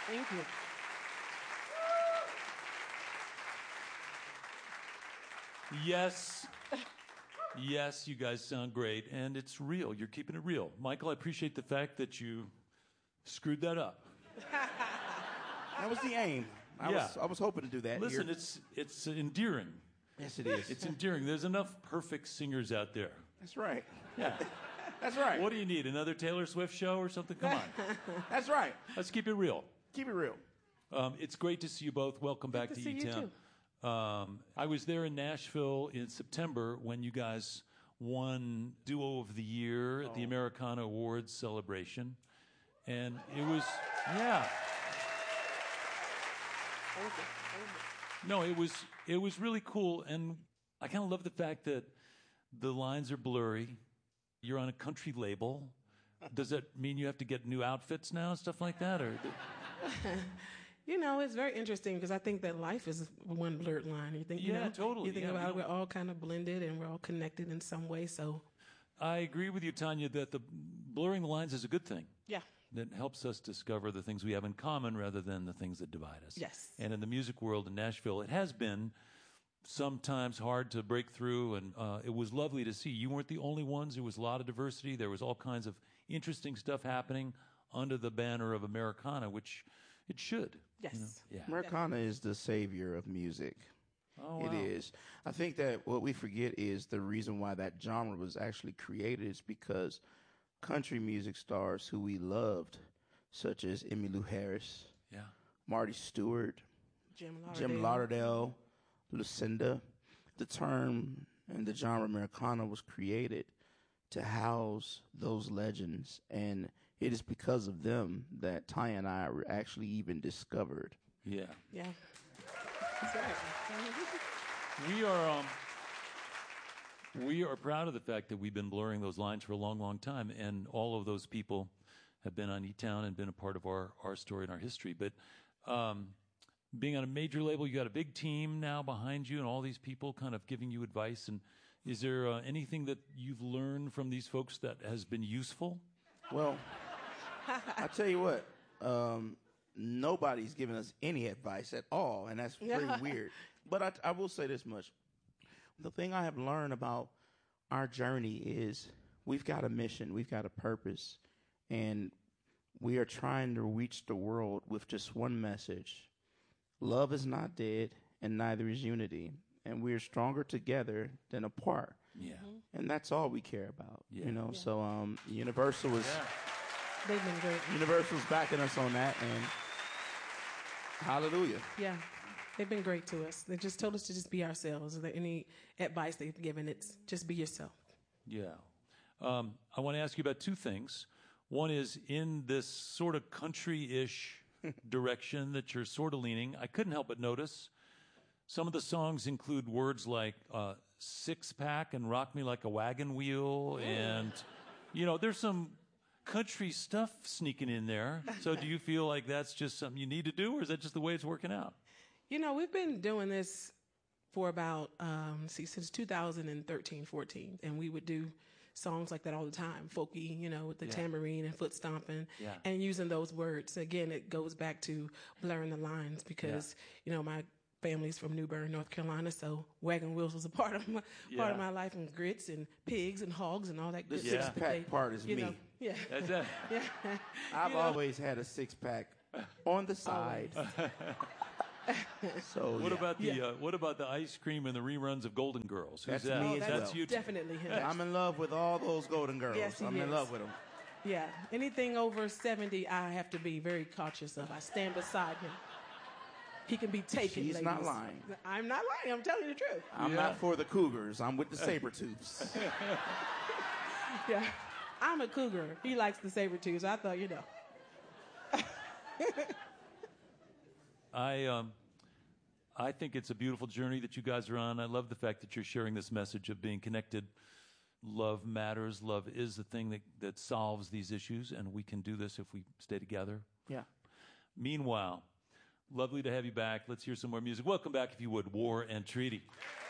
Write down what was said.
Thank you. Yes. Yes, you guys sound great, and it's real. You're keeping it real. Michael, I appreciate the fact that you screwed that up. That was the aim. I was hoping to do that. Listen, here. it's endearing. Yes, it is. It's endearing. There's enough perfect singers out there. That's right. Yeah. That's right. What do you need? Another Taylor Swift show or something? Come on. That's right. Let's keep it real. Keep it real. It's great to see you both. Welcome back to see you E-Town. I was there in Nashville in September when you guys won Duo of the Year at the Americana Awards celebration. And it was, No, it was really cool. And I kind of love the fact that the lines are blurry. You're on a country label. Does that mean you have to get new outfits now, stuff like that? Or You know, it's very interesting because I think that life is one blurred line. You think, totally. You think about it, we're all kind of blended and we're all connected in some way. So, I agree with you, Tanya, that the blurring the lines is a good thing. yeah, That helps us discover the things we have in common rather than the things that divide us. Yes. And in the music world in Nashville, it has been sometimes hard to break through, and it was lovely to see. You weren't the only ones. There was a lot of diversity. There was all kinds of interesting stuff happening under the banner of Americana, which it should. yes, Yeah. Americana is the savior of music. Oh, wow. It is. I think that what we forget is the reason why that genre was actually created is because country music stars who we loved, such as Emmylou Harris, Yeah. Marty Stewart, Jim Jim Lauderdale, Lucinda, the term and the genre Americana was created to house those legends. And it is because of them that Ty and I were actually even discovered. Yeah. Yeah, that's right. We are proud of the fact that we've been blurring those lines for a long, long time, and all of those people have been on E-Town and been a part of our story and our history. But being on a major label, you got a big team now behind you and all these people kind of giving you advice. And is there anything that you've learned from these folks that has been useful? Well, I tell you what, nobody's giving us any advice at all, and that's very weird. But I will say this much. The thing I have learned about our journey is we've got a mission, we've got a purpose, and we are trying to reach the world with just one message. Love is not dead, and neither is unity. And we're stronger together than apart. Yeah. And that's all we care about. Yeah. You know, so Universal was They've been great. Universal's backing us on that, and hallelujah. Yeah, they've been great to us. They just told us to just be ourselves. Is there any advice they've given? It's just be yourself. Yeah. I want to ask you about two things. One is in this sort of country-ish direction that you're sort of leaning. I couldn't help but notice some of the songs include words like six-pack and rock me like a wagon wheel. And, there's some country stuff sneaking in there. So do you feel like that's just something you need to do, or is that just the way it's working out? We've been doing this for about, since 2013, 14. And we would do songs like that all the time, folky, with the tambourine and foot stomping and using those words. Again, it goes back to blurring the lines because, my family's from New Bern, North Carolina, so wagon wheels was a part of my life, and grits and pigs and hogs and all that good stuff. The six-pack part is me. Yeah. That's it. Yeah. I've always had a six-pack on the side. So what about the ice cream and the reruns of Golden Girls? Who's That's that? me as That's well. you. Definitely him. I'm in love with all those Golden Girls. Yes, he I'm in is. love with them. Yeah. Anything over 70, I have to be very cautious of. I stand beside him. He can be taken, She's ladies. not lying. I'm not lying. I'm telling you the truth. I'm not for the Cougars. I'm with the Sabertooths. Yeah. I'm a cougar. He likes the Sabertooths. I thought, I think it's a beautiful journey that you guys are on. I love the fact that you're sharing this message of being connected. Love matters. Love is the thing that solves these issues, and we can do this if we stay together. Yeah. Meanwhile, lovely to have you back. Let's hear some more music. Welcome back, if you would, War and Treaty.